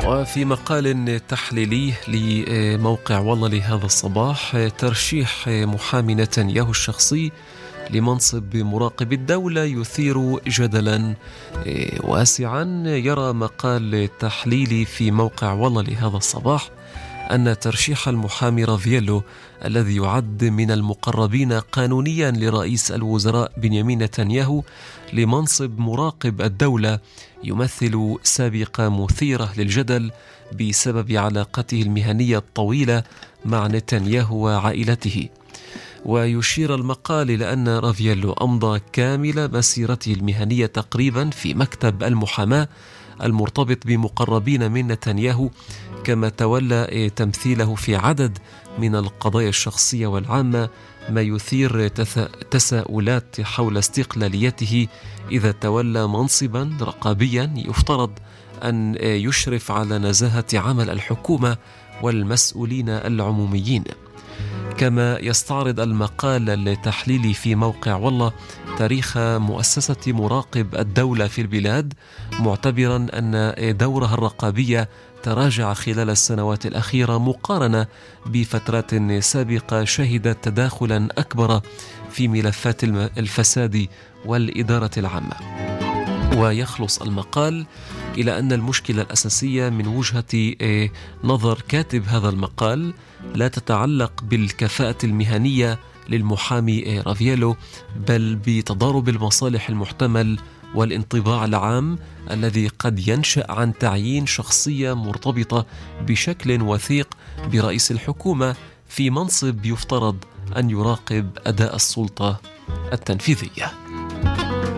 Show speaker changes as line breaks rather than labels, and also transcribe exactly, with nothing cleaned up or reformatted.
وفي مقال تحليلي لموقع والله لهذا الصباح، ترشيح محامي نتنياهو الشخصي لمنصب مراقب الدولة يثير جدلا واسعا. يرى مقال تحليلي في موقع والله لهذا الصباح أن ترشيح المحامي رافييلو الذي يعد من المقربين قانونيا لرئيس الوزراء بنيامين نتنياهو لمنصب مراقب الدولة يمثل سابقة مثيرة للجدل بسبب علاقته المهنية الطويلة مع نتنياهو وعائلته. ويشير المقال إلى أن رافييلو أمضى كامل مسيرته المهنية تقريبا في مكتب المحاماة المرتبط بمقربين من نتنياهو، كما تولى تمثيله في عدد من القضايا الشخصية والعامة، ما يثير تساؤلات حول استقلاليته إذا تولى منصبا رقابيا يفترض أن يشرف على نزاهة عمل الحكومة والمسؤولين العموميين. كما يستعرض المقال التحليلي في موقع والله تاريخ مؤسسة مراقب الدولة في البلاد، معتبرا أن دورها الرقابية تراجع خلال السنوات الأخيرة مقارنة بفترات سابقة شهدت تداخلا أكبر في ملفات الفساد والإدارة العامة. ويخلص المقال إلى أن المشكلة الأساسية من وجهة نظر كاتب هذا المقال لا تتعلق بالكفاءة المهنية للمحامي رافييلو، بل بتضارب المصالح المحتمل والانطباع العام الذي قد ينشأ عن تعيين شخصية مرتبطة بشكل وثيق برئيس الحكومة في منصب يفترض أن يراقب أداء السلطة التنفيذية.